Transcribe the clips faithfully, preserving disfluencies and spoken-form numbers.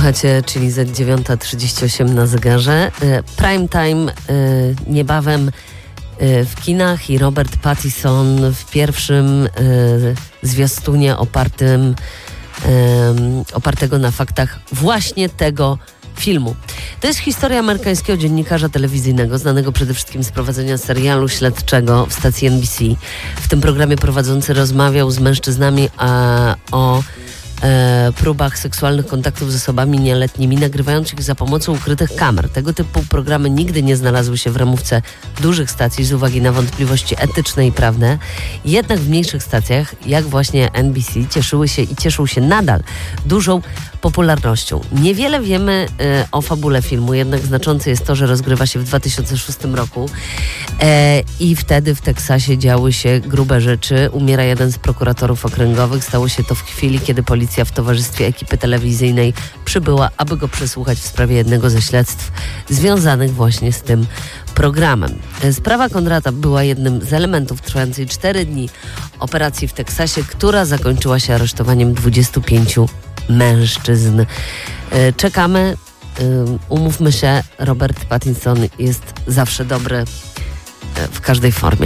Słuchacie, czyli Z dziewiąta trzydzieści osiem na zegarze. Prime time niebawem w kinach i Robert Pattinson w pierwszym zwiastunie opartym, opartego na faktach właśnie tego filmu. To jest historia amerykańskiego dziennikarza telewizyjnego, znanego przede wszystkim z prowadzenia serialu śledczego w stacji N B C. W tym programie prowadzący rozmawiał z mężczyznami a, o e, próbach seksualnych kontaktów z osobami nieletnimi, nagrywając ich za pomocą ukrytych kamer. Tego typu programy nigdy nie znalazły się w ramówce dużych stacji z uwagi na wątpliwości etyczne i prawne. Jednak w mniejszych stacjach, jak właśnie N B C, cieszyły się i cieszą się nadal dużą popularnością. Niewiele wiemy e, o fabule filmu, jednak znaczące jest to, że rozgrywa się w dwa tysiące szóstym roku e, i wtedy w Teksasie działy się grube rzeczy. Umiera jeden z prokuratorów okręgowych. Stało się to w chwili, kiedy policja w towarzystwie ekipy telewizyjnej przybyła, aby go przesłuchać w sprawie jednego ze śledztw związanych właśnie z tym programem. Sprawa Konrada była jednym z elementów trwającej cztery dni operacji w Teksasie, która zakończyła się aresztowaniem dwudziestu pięciu mężczyzn. Czekamy, umówmy się, Robert Pattinson jest zawsze dobry w każdej formie.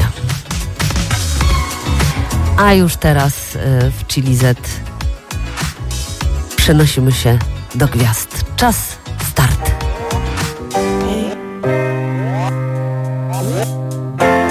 A już teraz w Chili Z przenosimy się do gwiazd. Czas